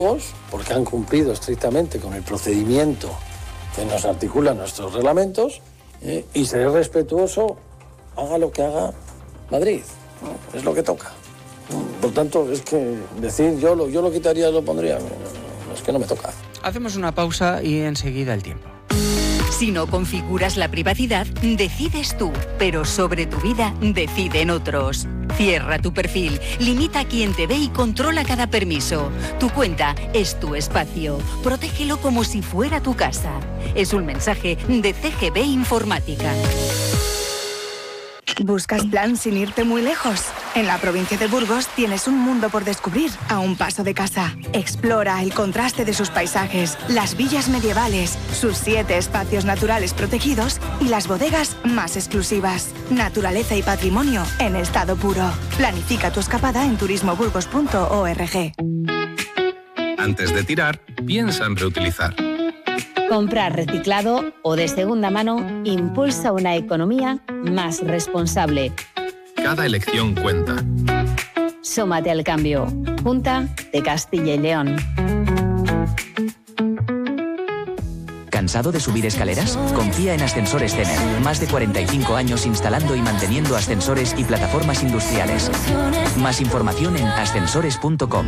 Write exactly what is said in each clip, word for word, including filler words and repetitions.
porque han cumplido estrictamente con el procedimiento que nos articulan nuestros reglamentos, eh, y seré respetuoso, haga lo que haga Madrid, ¿no? Es lo que toca. Por tanto, es que decir yo lo, yo lo quitaría y lo pondría, no, es que no me toca. Hacemos una pausa y enseguida el tiempo. Si no configuras la privacidad, decides tú, pero sobre tu vida deciden otros. Cierra tu perfil, limita a quien te ve y controla cada permiso. Tu cuenta es tu espacio. Protégelo como si fuera tu casa. Es un mensaje de C G B Informática. ¿Buscas plan sin irte muy lejos? En la provincia de Burgos tienes un mundo por descubrir a un paso de casa. Explora el contraste de sus paisajes, las villas medievales, sus siete espacios naturales protegidos y las bodegas más exclusivas. Naturaleza y patrimonio en estado puro. Planifica tu escapada en turismo burgos punto org. Antes de tirar, piensa en reutilizar. Comprar reciclado o de segunda mano impulsa una economía más responsable. Cada elección cuenta. Súmate al cambio. Junta de Castilla y León. ¿Cansado de subir escaleras? Confía en Ascensores Cener. Más de cuarenta y cinco años instalando y manteniendo ascensores y plataformas industriales. Más información en ascensores punto com.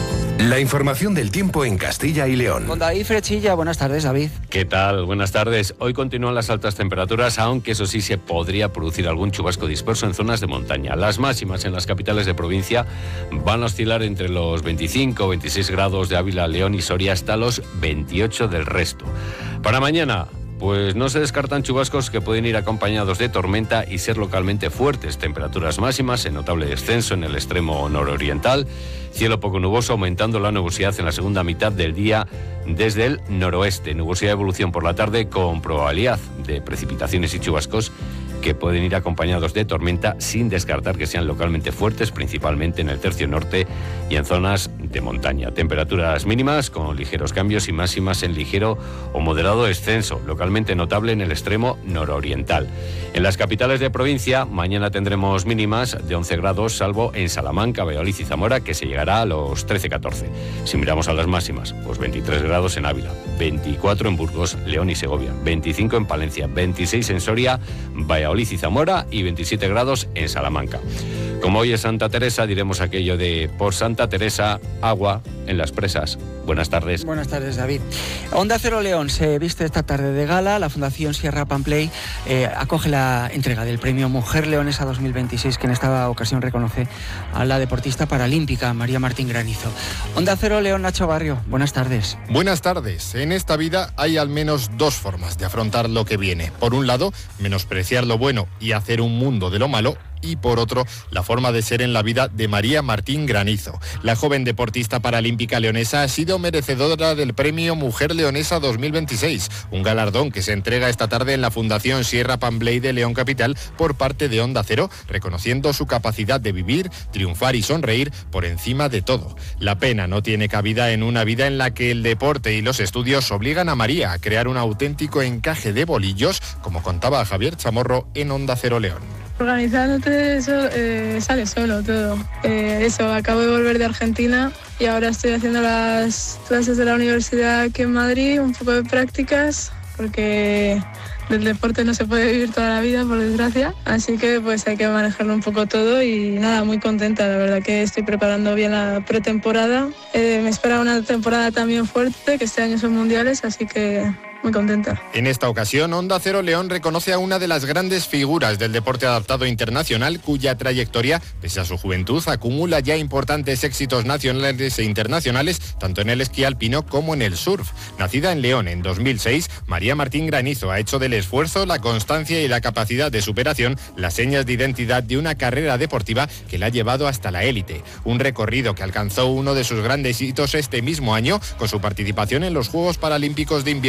La información del tiempo en Castilla y León. Con David Frechilla, buenas tardes, David. ¿Qué tal? Buenas tardes. Hoy continúan las altas temperaturas, aunque eso sí se podría producir algún chubasco disperso en zonas de montaña. Las máximas en las capitales de provincia van a oscilar entre los veinticinco o veintiséis grados de Ávila, León y Soria hasta los veintiocho del resto. Para mañana, pues no se descartan chubascos que pueden ir acompañados de tormenta y ser localmente fuertes. Temperaturas máximas en notable descenso en el extremo nororiental. Cielo poco nuboso, aumentando la nubosidad en la segunda mitad del día desde el noroeste. Nubosidad de evolución por la tarde con probabilidad de precipitaciones y chubascos que pueden ir acompañados de tormenta sin descartar que sean localmente fuertes, principalmente en el tercio norte y en zonas de montaña. Temperaturas mínimas con ligeros cambios y máximas en ligero o moderado descenso, localmente notable en el extremo nororiental. En las capitales de provincia, mañana tendremos mínimas de once grados, salvo en Salamanca, Valladolid y Zamora, que se llegará a los trece catorce. Si miramos a las máximas, pues veintitrés grados en Ávila, veinticuatro en Burgos, León y Segovia, veinticinco en Palencia, veintiséis en Soria, Valladolid y Zamora y veintisiete grados en Salamanca. Como hoy es Santa Teresa, diremos aquello de por Santa Teresa, agua en las presas. Buenas tardes. Buenas tardes, David. Onda Cero León se viste esta tarde de gala. La Fundación Sierra Pampley eh, acoge la entrega del premio Mujer Leonesa dos mil veintiséis, que en esta ocasión reconoce a la deportista paralímpica María Martín Granizo. Onda Cero León, Nacho Barrio. Buenas tardes. Buenas tardes. En esta vida hay al menos dos formas de afrontar lo que viene. Por un lado, menospreciar lo bueno y hacer un mundo de lo malo. Y por otro, la forma de ser en la vida de María Martín Granizo. La joven deportista paralímpica leonesa ha sido merecedora del premio Mujer Leonesa dos mil veintiséis, un galardón que se entrega esta tarde en la Fundación Sierra Pampley de León Capital por parte de Onda Cero, reconociendo su capacidad de vivir, triunfar y sonreír por encima de todo. La pena no tiene cabida en una vida en la que el deporte y los estudios obligan a María a crear un auténtico encaje de bolillos, como contaba Javier Chamorro en Onda Cero León. Organizándote eso eh, sale solo todo. Eh, eso, acabo de volver de Argentina y ahora estoy haciendo las clases de la universidad aquí en Madrid, un poco de prácticas, porque del deporte no se puede vivir toda la vida, por desgracia. Así que pues hay que manejarlo un poco todo y nada, muy contenta. La verdad que estoy preparando bien la pretemporada. Eh, me espera una temporada también fuerte, que este año son mundiales, así que muy contenta. En esta ocasión, Onda Cero León reconoce a una de las grandes figuras del deporte adaptado internacional, cuya trayectoria, pese a su juventud, acumula ya importantes éxitos nacionales e internacionales, tanto en el esquí alpino como en el surf. Nacida en León en dos mil seis, María Martín Granizo ha hecho del esfuerzo, la constancia y la capacidad de superación las señas de identidad de una carrera deportiva que la ha llevado hasta la élite. Un recorrido que alcanzó uno de sus grandes hitos este mismo año con su participación en los Juegos Paralímpicos de Invierno de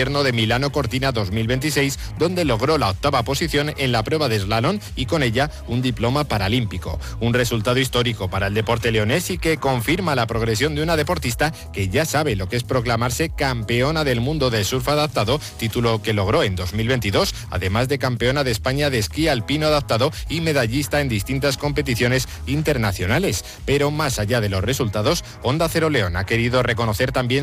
Milano Cortina dos mil veintiséis, donde logró la octava posición en la prueba de slalom y con ella un diploma paralímpico. Un resultado histórico para el deporte leonés y que confirma la progresión de una deportista que ya sabe lo que es proclamarse campeona del mundo de surf adaptado, título que logró en dos mil veintidós, además de campeona de España de esquí alpino adaptado y medallista en distintas competiciones internacionales. Pero más allá de los resultados, Onda Cero León ha querido reconocer también